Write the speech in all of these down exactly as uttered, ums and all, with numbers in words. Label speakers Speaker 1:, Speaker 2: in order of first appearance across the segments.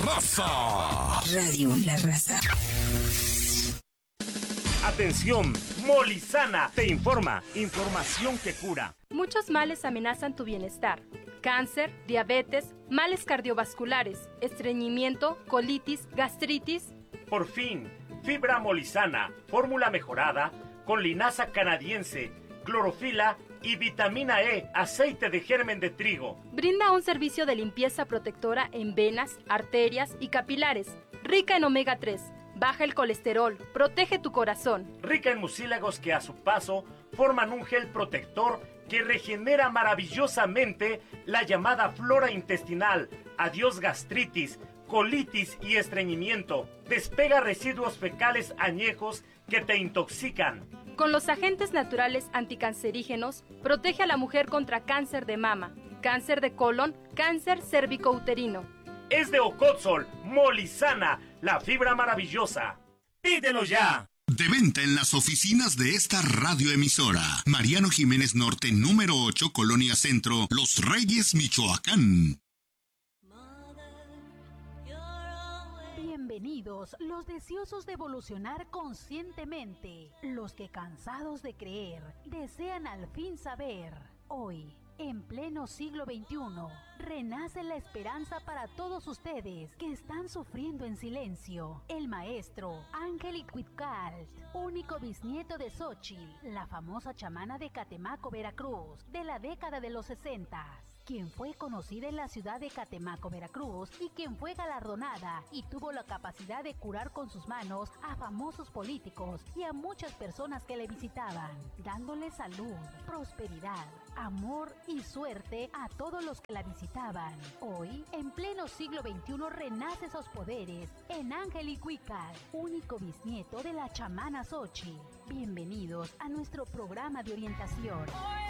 Speaker 1: Raza.
Speaker 2: Radio La Raza.
Speaker 3: Atención, Molizana te informa. Información que cura.
Speaker 4: Muchos males amenazan tu bienestar. Cáncer, diabetes, males cardiovasculares, estreñimiento, colitis, gastritis.
Speaker 3: Por fin, fibra Molizana, fórmula mejorada con linaza canadiense, clorofila y vitamina E, aceite de germen de trigo.
Speaker 4: Brinda un servicio de limpieza protectora en venas, arterias y capilares, rica en omega tres. Baja el colesterol, protege tu corazón.
Speaker 3: Rica en mucílagos que a su paso forman un gel protector que regenera maravillosamente la llamada flora intestinal. Adiós gastritis, colitis y estreñimiento. Despega residuos fecales añejos que te intoxican.
Speaker 4: Con los agentes naturales anticancerígenos, protege a la mujer contra cáncer de mama, cáncer de colon, cáncer cérvico-uterino.
Speaker 3: Es de Ocotzol, Molizana, la fibra maravillosa. ¡Pídelo ya!
Speaker 1: De venta en las oficinas de esta radioemisora. Mariano Jiménez Norte, número ocho, Colonia Centro, Los Reyes, Michoacán.
Speaker 5: Bienvenidos los deseosos de evolucionar conscientemente, los que cansados de creer, desean al fin saber. Hoy, en pleno siglo veintiuno, renace la esperanza para todos ustedes que están sufriendo en silencio. El maestro Ángel Icuitcalt, único bisnieto de Xochitl, la famosa chamana de Catemaco, Veracruz, de la década de los sesentas. Quien fue conocida en la ciudad de Catemaco, Veracruz, y quien fue galardonada y tuvo la capacidad de curar con sus manos a famosos políticos y a muchas personas que le visitaban, dándole salud, prosperidad, amor y suerte a todos los que la visitaban. Hoy, en pleno siglo veintiuno, renace esos poderes en Ángel Icuitcalt, único bisnieto de la chamana Xochitl. Bienvenidos a nuestro programa de orientación.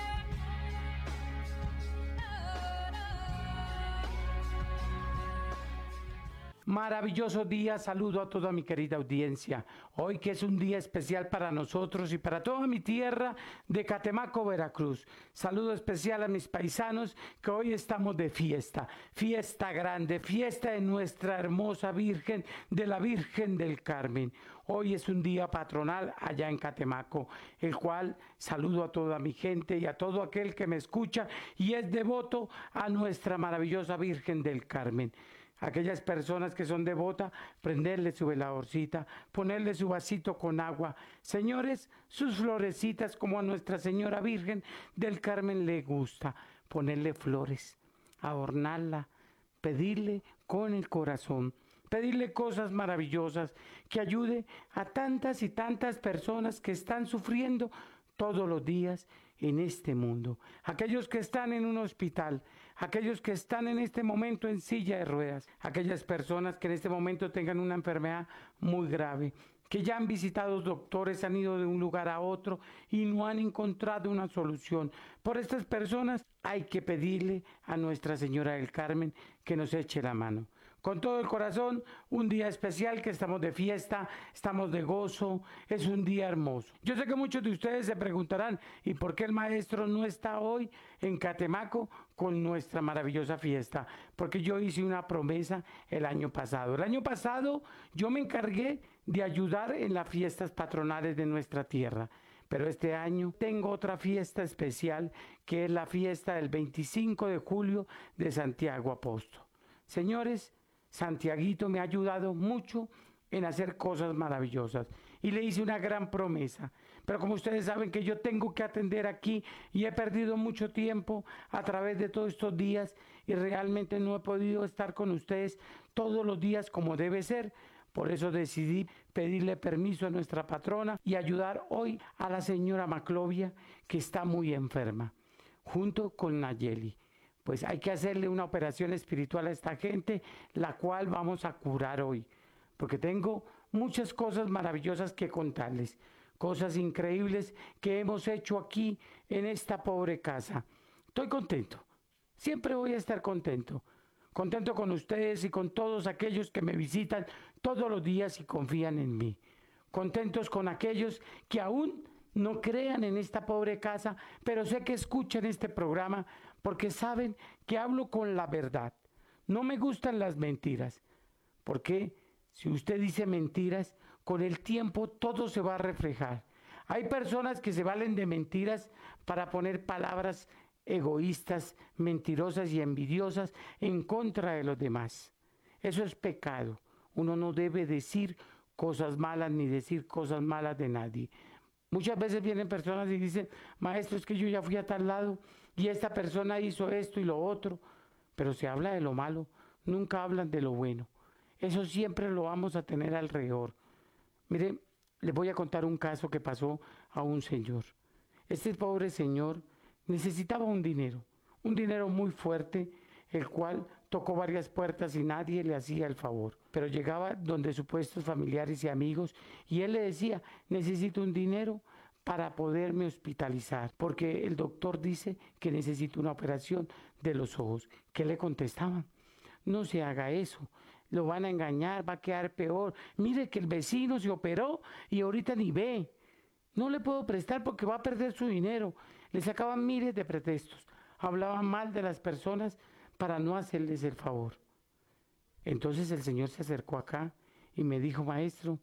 Speaker 6: Maravilloso día, saludo a toda mi querida audiencia. Hoy que es un día especial para nosotros y para toda mi tierra de Catemaco, Veracruz. Saludo especial a mis paisanos que hoy estamos de fiesta. Fiesta grande, fiesta de nuestra hermosa Virgen, de la Virgen del Carmen. Hoy es un día patronal allá en Catemaco, el cual saludo a toda mi gente y a todo aquel que me escucha y es devoto a nuestra maravillosa Virgen del Carmen. Aquellas personas que son devotas, prenderle su veladorcita, ponerle su vasito con agua. Señores, sus florecitas como a Nuestra Señora Virgen del Carmen le gusta. Ponerle flores, adornarla, pedirle con el corazón. Pedirle cosas maravillosas que ayude a tantas y tantas personas que están sufriendo todos los días en este mundo. Aquellos que están en un hospital, aquellos que están en este momento en silla de ruedas, aquellas personas que en este momento tengan una enfermedad muy grave, que ya han visitado doctores, han ido de un lugar a otro y no han encontrado una solución. Por estas personas hay que pedirle a Nuestra Señora del Carmen que nos eche la mano. Con todo el corazón, un día especial que estamos de fiesta, estamos de gozo, es un día hermoso. Yo sé que muchos de ustedes se preguntarán, ¿y por qué el maestro no está hoy en Catemaco con nuestra maravillosa fiesta? Porque yo hice una promesa el año pasado. El año pasado yo me encargué de ayudar en las fiestas patronales de nuestra tierra. Pero este año tengo otra fiesta especial que es la fiesta del veinticinco de julio de Santiago Apóstol. Señores, Santiaguito me ha ayudado mucho en hacer cosas maravillosas y le hice una gran promesa. Pero como ustedes saben que yo tengo que atender aquí y he perdido mucho tiempo a través de todos estos días y realmente no he podido estar con ustedes todos los días como debe ser. Por eso decidí pedirle permiso a nuestra patrona y ayudar hoy a la señora Maclovia, que está muy enferma, junto con Nayeli. Pues hay que hacerle una operación espiritual a esta gente, la cual vamos a curar hoy. Porque tengo muchas cosas maravillosas que contarles, cosas increíbles que hemos hecho aquí en esta pobre casa. Estoy contento, siempre voy a estar contento. Contento con ustedes y con todos aquellos que me visitan todos los días y confían en mí. Contentos con aquellos que aún no crean en esta pobre casa, pero sé que escuchan este programa porque saben que hablo con la verdad. No me gustan las mentiras, Porque si usted dice mentiras, con el tiempo todo se va a reflejar. Hay personas que se valen de mentiras para poner palabras egoístas, mentirosas y envidiosas en contra de los demás. Eso es pecado. Uno no debe decir cosas malas ni decir cosas malas de nadie. Muchas veces vienen personas y dicen, maestro, es que yo ya fui a tal lado y esta persona hizo esto y lo otro, pero se habla de lo malo, nunca hablan de lo bueno. Eso siempre lo vamos a tener alrededor. Mire, les voy a contar un caso que pasó a un señor. Este pobre señor necesitaba un dinero, un dinero muy fuerte, el cual tocó varias puertas y nadie le hacía el favor. Pero llegaba donde supuestos familiares y amigos y él le decía, necesito un dinero para poderme hospitalizar, porque el doctor dice que necesito una operación de los ojos. ¿Qué le contestaban? No se haga eso, lo van a engañar, va a quedar peor. Mire que el vecino se operó y ahorita ni ve. No le puedo prestar porque va a perder su dinero. Le sacaban miles de pretextos, hablaban mal de las personas para no hacerles el favor. Entonces el Señor se acercó acá y me dijo, maestro,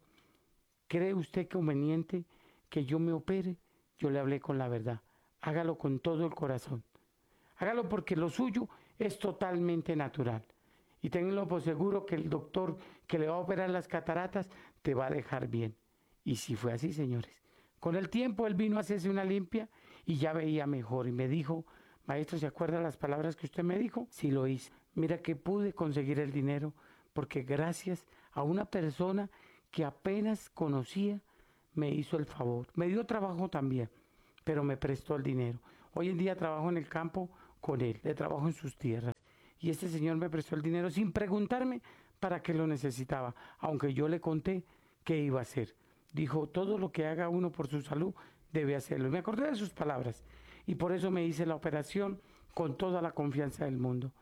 Speaker 6: ¿cree usted conveniente que yo me opere? Yo le hablé con la verdad. Hágalo con todo el corazón. Hágalo porque lo suyo es totalmente natural. Y tenlo por seguro que el doctor que le va a operar las cataratas te va a dejar bien. Y sí fue así, señores. Con el tiempo él vino a hacerse una limpia y ya veía mejor. Y me dijo, maestro, ¿se acuerda las palabras que usted me dijo? Sí lo hice. Mira que pude conseguir el dinero porque gracias a una persona que apenas conocía me hizo el favor. Me dio trabajo también, pero me prestó el dinero. Hoy en día trabajo en el campo con él, le trabajo en sus tierras. Y este señor me prestó el dinero sin preguntarme para qué lo necesitaba, aunque yo le conté qué iba a hacer. Dijo, todo lo que haga uno por su salud debe hacerlo. Y me acordé de sus palabras y por eso me hice la operación con toda la confianza del mundo.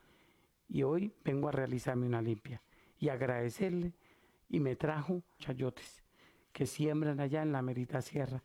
Speaker 6: Y hoy vengo a realizarme una limpia y agradecerle, y me trajo chayotes que siembran allá en la Merita Sierra,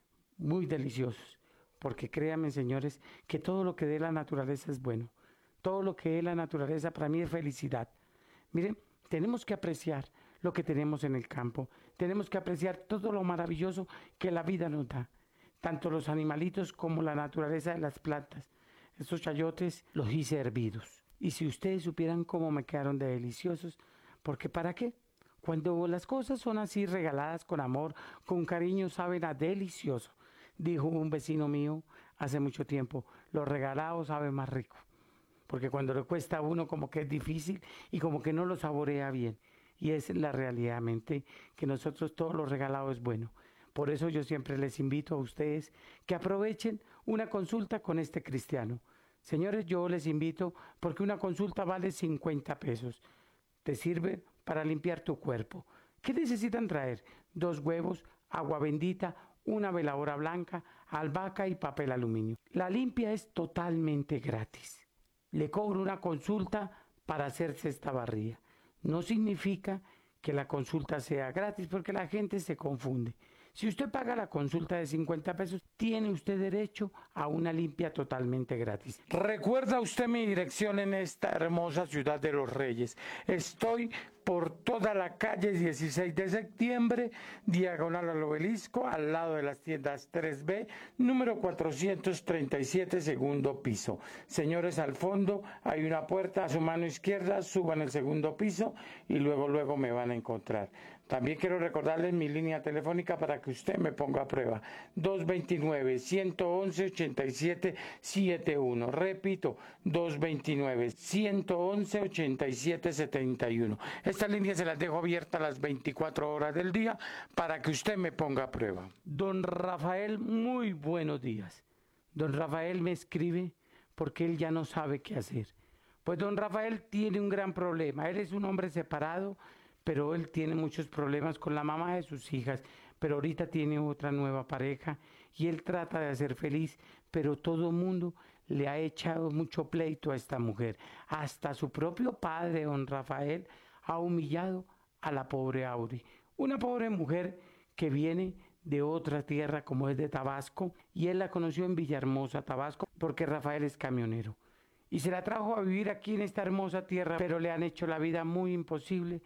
Speaker 6: muy deliciosos, porque créanme, señores, que todo lo que dé la naturaleza es bueno. Todo lo que es la naturaleza para mí es felicidad. Miren, tenemos que apreciar lo que tenemos en el campo. Tenemos que apreciar todo lo maravilloso que la vida nos da. Tanto los animalitos como la naturaleza de las plantas. Estos chayotes los hice hervidos. Y si ustedes supieran cómo me quedaron de deliciosos, porque ¿para qué? Cuando las cosas son así regaladas con amor, con cariño, saben a delicioso. Dijo un vecino mío hace mucho tiempo, lo regalado sabe más rico. Porque cuando le cuesta a uno como que es difícil y como que no lo saborea bien. Y es la realidad, mente, que nosotros todo lo regalado es bueno. Por eso yo siempre les invito a ustedes que aprovechen una consulta con este cristiano. Señores, yo les invito porque una consulta vale cincuenta pesos. Te sirve para limpiar tu cuerpo. ¿Qué necesitan traer? Dos huevos, agua bendita, una veladora blanca, albahaca y papel aluminio. La limpia es totalmente gratis. Le cobro una consulta para hacerse esta barrida. No significa que la consulta sea gratis porque la gente se confunde. Si usted paga la consulta de cincuenta pesos, tiene usted derecho a una limpia totalmente gratis. ¿Recuerda usted mi dirección en esta hermosa ciudad de Los Reyes? Estoy por toda la calle dieciséis de septiembre, diagonal al Obelisco, al lado de las tiendas tres B, número cuatrocientos treinta y siete, segundo piso. Señores, al fondo hay una puerta a su mano izquierda, suban el segundo piso y luego, luego me van a encontrar. También quiero recordarles mi línea telefónica para que usted me ponga a prueba. dos dos nueve, uno uno uno, ocho siete siete uno. Repito, dos dos nueve, uno uno uno, ocho siete siete uno. Esta línea se las dejo abierta las veinticuatro horas del día para que usted me ponga a prueba. Don Rafael, muy buenos días. Don Rafael me escribe porque él ya no sabe qué hacer. Pues don Rafael tiene un gran problema. Él es un hombre separado, pero él tiene muchos problemas con la mamá de sus hijas, pero ahorita tiene otra nueva pareja y él trata de ser feliz, pero todo el mundo le ha echado mucho pleito a esta mujer. Hasta su propio padre, don Rafael, ha humillado a la pobre Auri, una pobre mujer que viene de otra tierra como es de Tabasco, y él la conoció en Villahermosa, Tabasco, porque Rafael es camionero. Y se la trajo a vivir aquí en esta hermosa tierra, pero le han hecho la vida muy imposible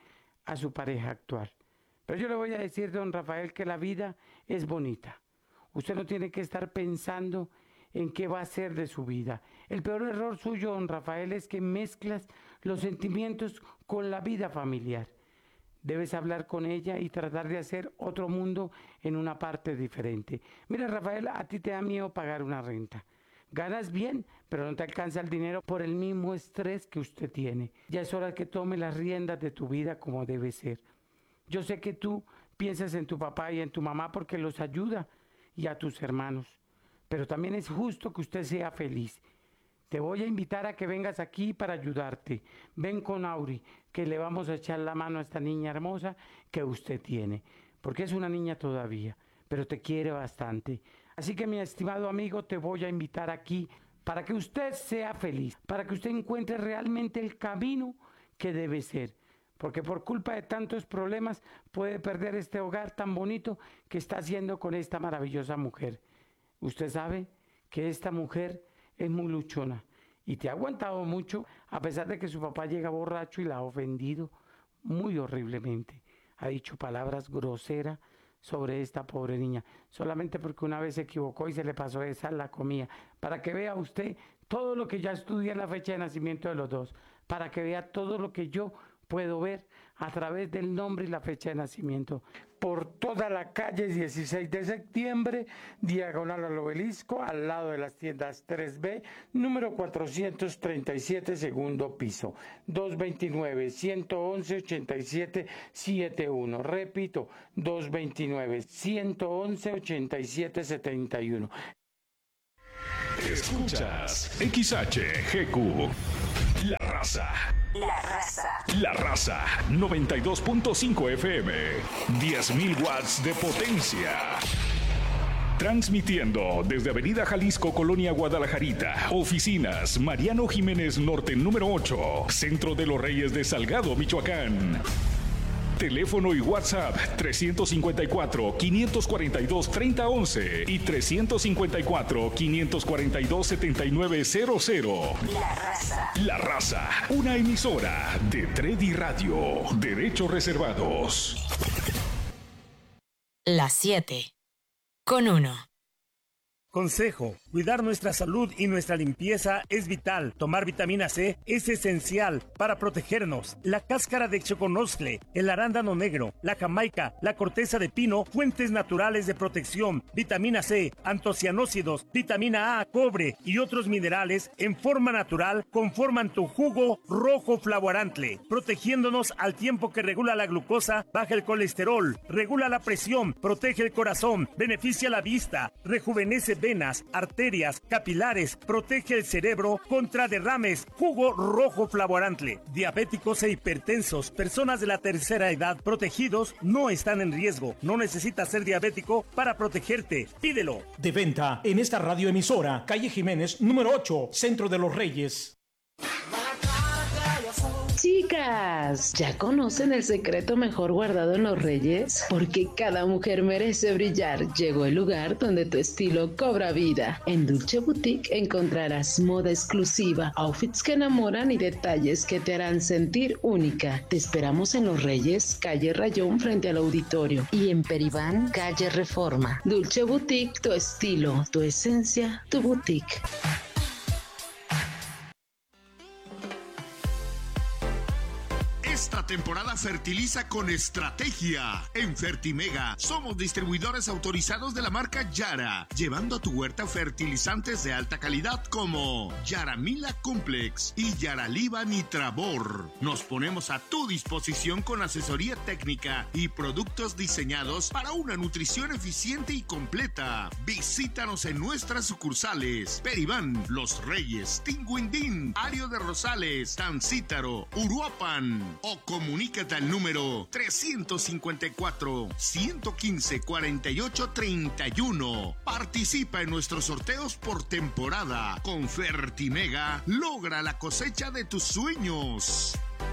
Speaker 6: a su pareja actual. Pero yo le voy a decir, don Rafael, que la vida es bonita. Usted no tiene que estar pensando en qué va a ser de su vida. El peor error suyo, don Rafael, es que mezclas los sentimientos con la vida familiar. Debes hablar con ella y tratar de hacer otro mundo en una parte diferente. Mira, Rafael, a ti te da miedo pagar una renta. Ganas bien, pero no te alcanza el dinero por el mismo estrés que usted tiene. Ya es hora que tome las riendas de tu vida como debe ser. Yo sé que tú piensas en tu papá y en tu mamá porque los ayuda y a tus hermanos. Pero también es justo que usted sea feliz. Te voy a invitar a que vengas aquí para ayudarte. Ven con Auri, que le vamos a echar la mano a esta niña hermosa que usted tiene. Porque es una niña todavía, pero te quiere bastante. Así que, mi estimado amigo, te voy a invitar aquí para que usted sea feliz, para que usted encuentre realmente el camino que debe ser. Porque por culpa de tantos problemas puede perder este hogar tan bonito que está haciendo con esta maravillosa mujer. Usted sabe que esta mujer es muy luchona y te ha aguantado mucho a pesar de que su papá llega borracho y la ha ofendido muy horriblemente. Ha dicho palabras groseras sobre esta pobre niña, solamente porque una vez se equivocó y se le pasó esa la comida. Para que vea usted todo lo que ya estudié en la fecha de nacimiento de los dos, para que vea todo lo que yo puedo ver a través del nombre y la fecha de nacimiento. Por toda la calle dieciséis de septiembre, diagonal al Obelisco, al lado de las tiendas tres B, número cuatrocientos treinta y siete, segundo piso, dos veintinueve, ciento once, ochenta y siete setenta y uno. Repito, dos veintinueve, ciento once, ochenta y siete setenta y uno.
Speaker 2: Escuchas X H G Q, La Raza.
Speaker 7: La Raza.
Speaker 2: La Raza, noventa y dos punto cinco F M, diez mil watts de potencia. Transmitiendo desde Avenida Jalisco, Colonia Guadalajarita. Oficinas Mariano Jiménez Norte, número ocho, Centro de los Reyes de Salgado, Michoacán. Teléfono y WhatsApp trescientos cincuenta y cuatro, quinientos cuarenta y dos, treinta once y trescientos cincuenta y cuatro, quinientos cuarenta y dos, setenta y nueve cero cero.
Speaker 7: La Raza.
Speaker 2: La Raza, una emisora de Tredi Radio. Derechos reservados.
Speaker 7: Las siete. Con uno.
Speaker 3: Consejo: cuidar nuestra salud y nuestra limpieza es vital. Tomar vitamina C es esencial para protegernos. La cáscara de choconoscle, el arándano negro, la jamaica, la corteza de pino, fuentes naturales de protección. Vitamina C, antocianócidos, vitamina A, cobre y otros minerales en forma natural conforman tu jugo rojo flavorantle, protegiéndonos al tiempo que regula la glucosa, baja el colesterol, regula la presión, protege el corazón, beneficia la vista, rejuvenece venas, arterias, capilares, protege el cerebro contra derrames. Jugo rojo flavorantle. Diabéticos e hipertensos, personas de la tercera edad protegidos no están en riesgo. No necesitas ser diabético para protegerte. Pídelo.
Speaker 8: De venta en esta radioemisora, calle Jiménez, número ocho, Centro de los Reyes.
Speaker 9: Chicas, ¿ya conocen el secreto mejor guardado en los Reyes? Porque cada mujer merece brillar. Llegó el lugar donde tu estilo cobra vida. En Dulce Boutique encontrarás moda exclusiva, outfits que enamoran y detalles que te harán sentir única. Te esperamos en Los Reyes, calle Rayón frente al auditorio, y en Peribán, calle Reforma. Dulce Boutique, tu estilo, tu esencia, tu boutique.
Speaker 1: Esta temporada fertiliza con estrategia. En Fertimega somos distribuidores autorizados de la marca Yara, llevando a tu huerta fertilizantes de alta calidad como Yaramila Complex y Yaraliva Nitravor. Nos ponemos a tu disposición con asesoría técnica y productos diseñados para una nutrición eficiente y completa. Visítanos en nuestras sucursales: Peribán, Los Reyes, Tinguindín, Ario de Rosales, Tancítaro, Uruapan, o comunícate al número trescientos cincuenta y cuatro, ciento quince, cuarenta y ocho, treinta y uno. Participa en nuestros sorteos por temporada. Con Fertimega, logra la cosecha de tus sueños.